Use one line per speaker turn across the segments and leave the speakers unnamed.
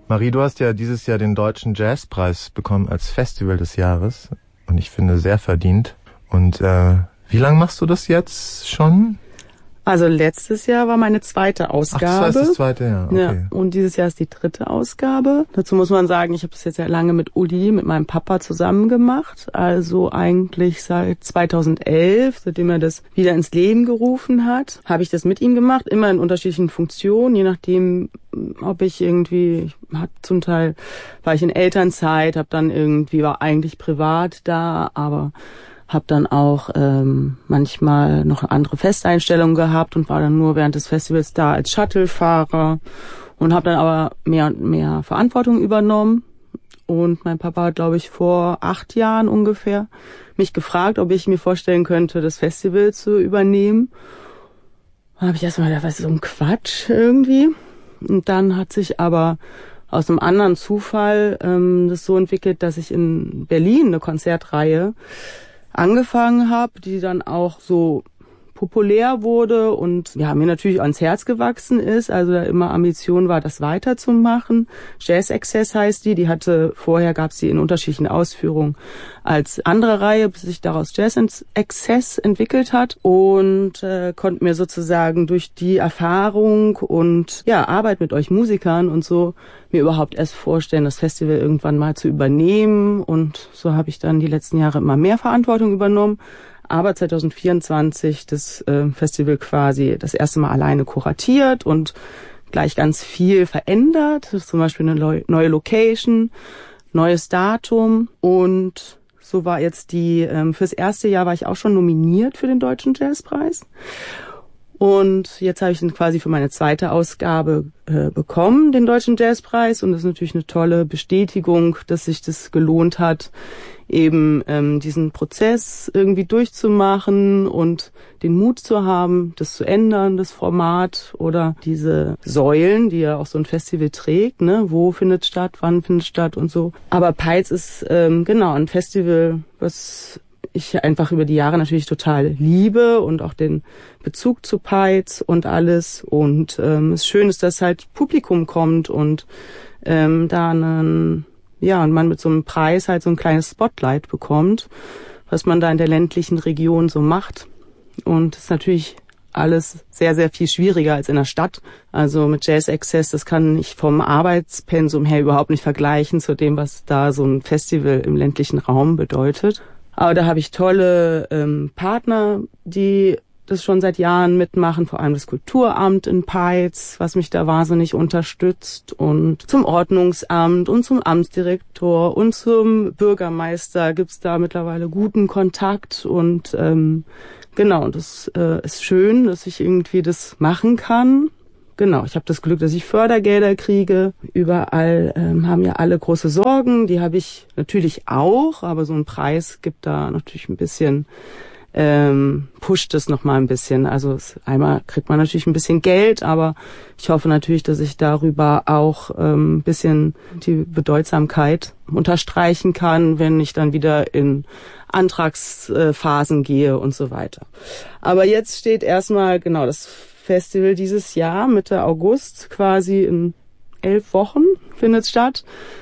Marie, du hast ja dieses Jahr den Deutschen Jazzpreis bekommen als Festival des Jahres. Und ich finde, sehr verdient. Und wie lange machst du das jetzt schon?
Also letztes Jahr war meine zweite Ausgabe.
Ach, das heißt das zweite Jahr, okay.
Ja, und dieses Jahr ist die dritte Ausgabe. Dazu muss man sagen, ich habe das jetzt ja lange mit Uli, mit meinem Papa zusammen gemacht. Also eigentlich seit 2011, seitdem er das wieder ins Leben gerufen hat, habe ich das mit ihm gemacht. Immer in unterschiedlichen Funktionen, je nachdem, ob ich irgendwie, zum Teil war ich in Elternzeit, war eigentlich privat da, aber habe dann auch manchmal noch andere Festeinstellungen gehabt und war dann nur während des Festivals da als Shuttlefahrer und habe dann aber mehr und mehr Verantwortung übernommen. Und mein Papa hat, glaube ich, vor 8 Jahren ungefähr mich gefragt, ob ich mir vorstellen könnte, das Festival zu übernehmen. Da habe ich erst mal gedacht, was ist so ein Quatsch irgendwie. Und dann hat sich aber aus einem anderen Zufall das so entwickelt, dass ich in Berlin eine Konzertreihe angefangen habe, die dann auch so populär wurde und ja, mir natürlich ans Herz gewachsen ist, also da immer Ambition war, das weiterzumachen. Jazz Access heißt die hatte, vorher gab es die in unterschiedlichen Ausführungen als andere Reihe, bis sich daraus Jazz Access entwickelt hat und konnte mir sozusagen durch die Erfahrung und ja, Arbeit mit euch Musikern und so mir überhaupt erst vorstellen, das Festival irgendwann mal zu übernehmen und so habe ich dann die letzten Jahre immer mehr Verantwortung übernommen. Aber 2024 das Festival quasi das erste Mal alleine kuratiert und gleich ganz viel verändert. Das ist zum Beispiel eine neue Location, neues Datum und so war jetzt fürs erste Jahr war ich auch schon nominiert für den Deutschen Jazzpreis. Und jetzt habe ich dann quasi für meine zweite Ausgabe bekommen, den Deutschen Jazzpreis. Und das ist natürlich eine tolle Bestätigung, dass sich das gelohnt hat, eben diesen Prozess irgendwie durchzumachen und den Mut zu haben, das zu ändern, das Format oder diese Säulen, die ja auch so ein Festival trägt, ne? Wo findet statt, wann findet statt und so. Aber Peitz ist ein Festival, was ich einfach über die Jahre natürlich total liebe und auch den Bezug zu Peitz und alles. Und es schön ist, dass halt Publikum kommt und und man mit so einem Preis halt so ein kleines Spotlight bekommt, was man da in der ländlichen Region so macht. Und das ist natürlich alles sehr, sehr viel schwieriger als in der Stadt. Also mit Jazz Access, das kann ich vom Arbeitspensum her überhaupt nicht vergleichen zu dem, was da so ein Festival im ländlichen Raum bedeutet. Aber da habe ich tolle Partner, die das schon seit Jahren mitmachen, vor allem das Kulturamt in Peitz, was mich da wahnsinnig unterstützt und zum Ordnungsamt und zum Amtsdirektor und zum Bürgermeister gibt's da mittlerweile guten Kontakt und und das ist schön, dass ich irgendwie das machen kann. Genau, ich habe das Glück, dass ich Fördergelder kriege. Überall haben ja alle große Sorgen, die habe ich natürlich auch, aber so ein Preis gibt da natürlich ein bisschen pusht es noch mal ein bisschen. Also einmal kriegt man natürlich ein bisschen Geld, aber ich hoffe natürlich, dass ich darüber auch ein bisschen die Bedeutsamkeit unterstreichen kann, wenn ich dann wieder in Antragsphasen gehe und so weiter. Aber jetzt steht erstmal das Festival dieses Jahr, Mitte August, quasi in 11 Wochen findet es statt.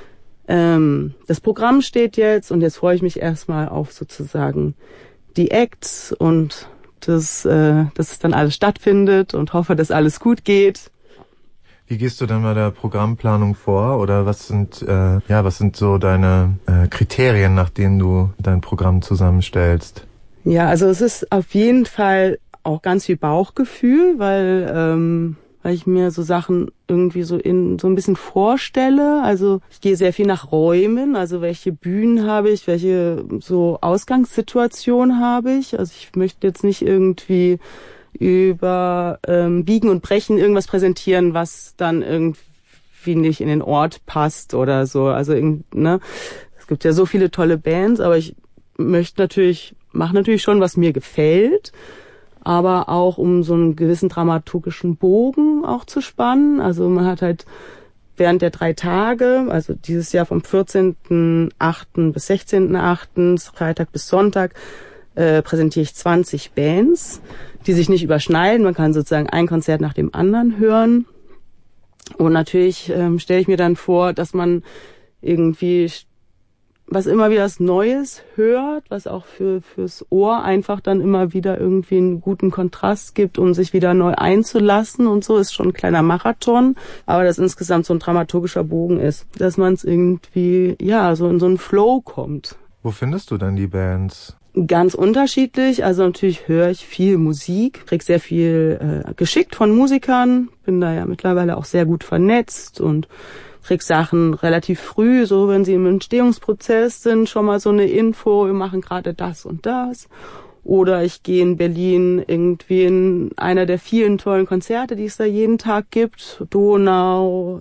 Das Programm steht jetzt und jetzt freue ich mich erstmal auf sozusagen die Acts und dass es dann alles stattfindet und hoffe, dass alles gut geht.
Wie gehst du dann bei der Programmplanung vor oder was sind so deine Kriterien, nach denen du dein Programm zusammenstellst?
Ja, also es ist auf jeden Fall auch ganz viel Bauchgefühl, weil ich mir so Sachen irgendwie so ein bisschen vorstelle. Also ich gehe sehr viel nach Räumen, also welche Bühnen habe ich, welche so Ausgangssituation habe ich. Also ich möchte jetzt nicht irgendwie über Biegen und Brechen irgendwas präsentieren, was dann irgendwie nicht in den Ort passt oder so. Also es gibt ja so viele tolle Bands, aber ich mache natürlich schon, was mir gefällt. Aber auch um so einen gewissen dramaturgischen Bogen auch zu spannen. Also man hat halt während der 3 Tage, also dieses Jahr vom 14.8. bis 16.8., Freitag bis Sonntag, präsentiere ich 20 Bands, die sich nicht überschneiden. Man kann sozusagen ein Konzert nach dem anderen hören. Und natürlich stelle ich mir dann vor, dass man irgendwie was immer wieder was Neues hört, was auch fürs Ohr einfach dann immer wieder irgendwie einen guten Kontrast gibt, um sich wieder neu einzulassen und so, ist schon ein kleiner Marathon, aber das insgesamt so ein dramaturgischer Bogen ist, dass man es irgendwie, ja, so in so einen Flow kommt.
Wo findest du denn die Bands?
Ganz unterschiedlich, also natürlich höre ich viel Musik, krieg sehr viel geschickt von Musikern, bin da ja mittlerweile auch sehr gut vernetzt und krieg Sachen relativ früh, so wenn sie im Entstehungsprozess sind, schon mal so eine Info, wir machen gerade das und das. Oder ich gehe in Berlin irgendwie in einer der vielen tollen Konzerte, die es da jeden Tag gibt. Donau,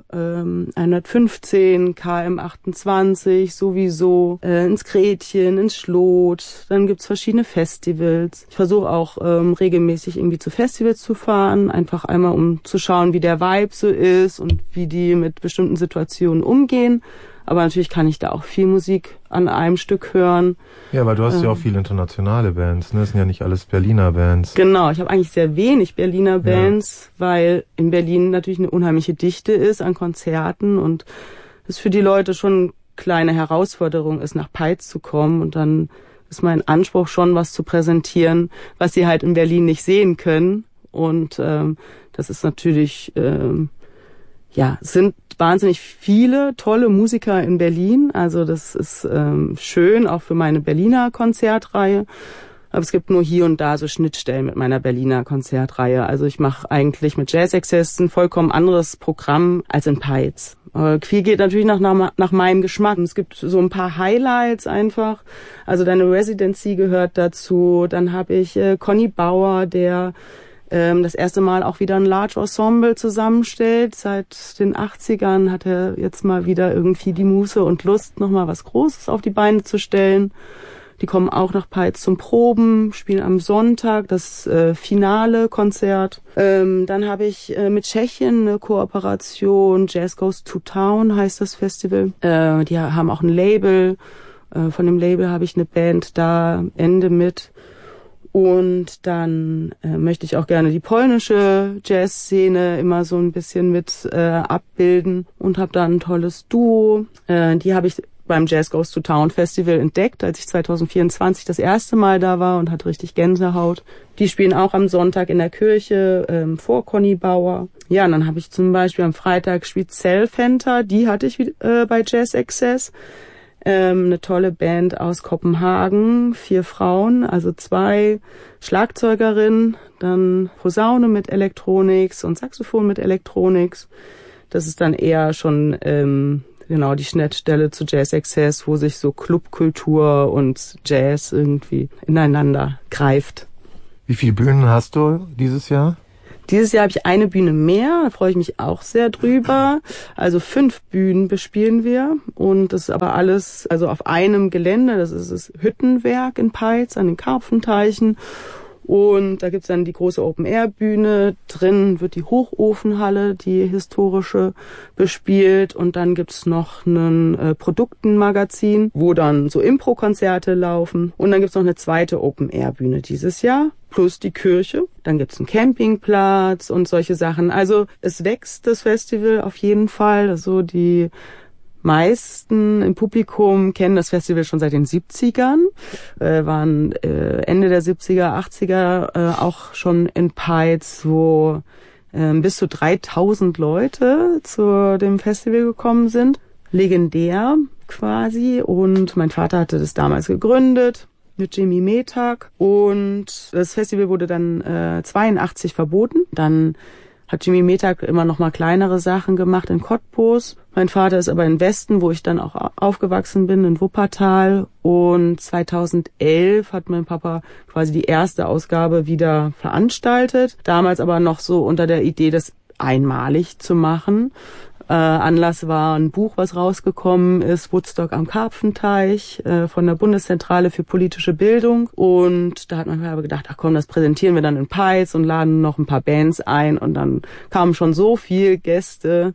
115, KM 28, sowieso, ins Gretchen, ins Schlot. Dann gibt's verschiedene Festivals. Ich versuche auch regelmäßig irgendwie zu Festivals zu fahren, einfach einmal um zu schauen, wie der Vibe so ist und wie die mit bestimmten Situationen umgehen. Aber natürlich kann ich da auch viel Musik an einem Stück hören.
Ja, weil du hast ja auch viele internationale Bands, ne? Das sind ja nicht alles Berliner Bands.
Genau, ich habe eigentlich sehr wenig Berliner Bands, weil in Berlin natürlich eine unheimliche Dichte ist an Konzerten und es für die Leute schon eine kleine Herausforderung ist, nach Peitz zu kommen. Und dann ist mein Anspruch schon, was zu präsentieren, was sie halt in Berlin nicht sehen können. Und das ist natürlich... es sind wahnsinnig viele tolle Musiker in Berlin. Also das ist schön, auch für meine Berliner Konzertreihe. Aber es gibt nur hier und da so Schnittstellen mit meiner Berliner Konzertreihe. Also ich mache eigentlich mit Jazz Access ein vollkommen anderes Programm als in Peitz. Viel geht natürlich nach meinem Geschmack. Es gibt so ein paar Highlights einfach. Also deine Residency gehört dazu. Dann habe ich Conny Bauer, der das erste Mal auch wieder ein Large Ensemble zusammenstellt. Seit den 80ern hat er jetzt mal wieder irgendwie die Muße und Lust, nochmal was Großes auf die Beine zu stellen. Die kommen auch nach Peitz zum Proben, spielen am Sonntag das finale Konzert. Dann habe ich mit Tschechien eine Kooperation, Jazz Goes to Town heißt das Festival. Die haben auch ein Label. Von dem Label habe ich eine Band da, Ende mit. Und dann möchte ich auch gerne die polnische Jazzszene immer so ein bisschen mit abbilden und habe da ein tolles Duo. Die habe ich beim Jazz Goes to Town Festival entdeckt, als ich 2024 das erste Mal da war und hatte richtig Gänsehaut. Die spielen auch am Sonntag in der Kirche vor Conny Bauer. Ja, und dann habe ich zum Beispiel am Freitag spielt Cellfenter, die hatte ich bei Jazz Access. Eine tolle Band aus Kopenhagen, 4 Frauen, also 2 Schlagzeugerinnen, dann Posaune mit Electronics und Saxophon mit Electronics. Das ist dann eher schon die Schnittstelle zu Jazz Access, wo sich so Clubkultur und Jazz irgendwie ineinander greift.
Wie viele Bühnen hast du dieses Jahr?
Dieses Jahr habe ich eine Bühne mehr, da freue ich mich auch sehr drüber. Also 5 Bühnen bespielen wir und das ist aber alles also auf einem Gelände. Das ist das Hüttenwerk in Peitz an den Karpfenteichen und da gibt's dann die große Open-Air-Bühne. Drin wird die Hochofenhalle, die historische, bespielt und dann gibt's noch ein Produktenmagazin, wo dann so Impro-Konzerte laufen und dann gibt's noch eine zweite Open-Air-Bühne dieses Jahr. Plus die Kirche, dann gibt's einen Campingplatz und solche Sachen. Also es wächst, das Festival auf jeden Fall. Also die meisten im Publikum kennen das Festival schon seit den 70ern, waren Ende der 70er, 80er auch schon in Peitz, wo bis zu 3000 Leute zu dem Festival gekommen sind. Legendär quasi und mein Vater hatte das damals gegründet mit Jimmy Metag und das Festival wurde dann 82 verboten. Dann hat Jimmy Metag immer noch mal kleinere Sachen gemacht in Cottbus. Mein Vater ist aber im Westen, wo ich dann auch aufgewachsen bin, in Wuppertal. Und 2011 hat mein Papa quasi die erste Ausgabe wieder veranstaltet. Damals aber noch so unter der Idee, das einmalig zu machen. Anlass war ein Buch, was rausgekommen ist, Woodstock am Karpfenteich von der Bundeszentrale für politische Bildung. Und da hat man aber gedacht, ach komm, das präsentieren wir dann in Peitz und laden noch ein paar Bands ein. Und dann kamen schon so viel Gäste,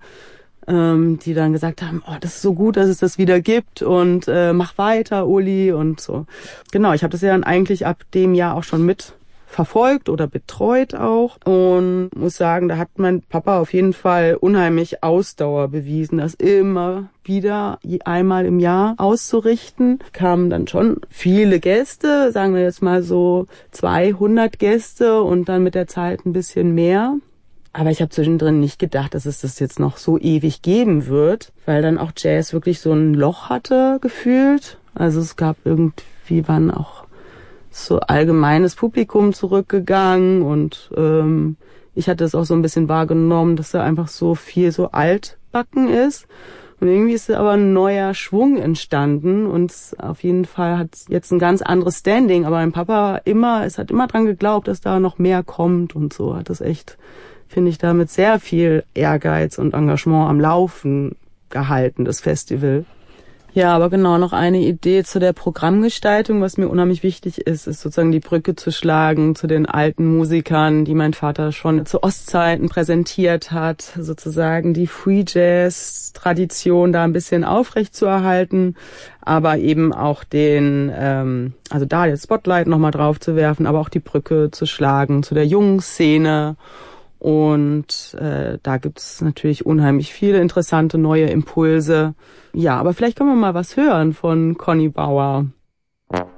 die dann gesagt haben, oh, das ist so gut, dass es das wieder gibt und mach weiter, Uli und so. Genau, ich habe das ja dann eigentlich ab dem Jahr auch schon mit verfolgt oder betreut auch und muss sagen, da hat mein Papa auf jeden Fall unheimlich Ausdauer bewiesen, das immer wieder einmal im Jahr auszurichten. Kamen dann schon viele Gäste, sagen wir jetzt mal so 200 Gäste und dann mit der Zeit ein bisschen mehr. Aber ich habe zwischendrin nicht gedacht, dass es das jetzt noch so ewig geben wird, weil dann auch Jazz wirklich so ein Loch hatte gefühlt. Also es gab irgendwie, waren auch so allgemeines Publikum zurückgegangen und ich hatte es auch so ein bisschen wahrgenommen, dass da einfach so viel so altbacken ist. Und irgendwie ist aber ein neuer Schwung entstanden und auf jeden Fall hat es jetzt ein ganz anderes Standing. Aber mein Papa hat immer dran geglaubt, dass da noch mehr kommt und so. Hat das echt, finde ich, damit sehr viel Ehrgeiz und Engagement am Laufen gehalten, das Festival. Ja, aber genau, noch eine Idee zu der Programmgestaltung, was mir unheimlich wichtig ist sozusagen die Brücke zu schlagen zu den alten Musikern, die mein Vater schon zu Ostzeiten präsentiert hat, sozusagen die Free Jazz Tradition da ein bisschen aufrecht zu erhalten, aber eben auch also da jetzt Spotlight nochmal drauf zu werfen, aber auch die Brücke zu schlagen zu der jungen Szene. Und da gibt's natürlich unheimlich viele interessante neue Impulse. Ja, aber vielleicht können wir mal was hören von Conny Bauer.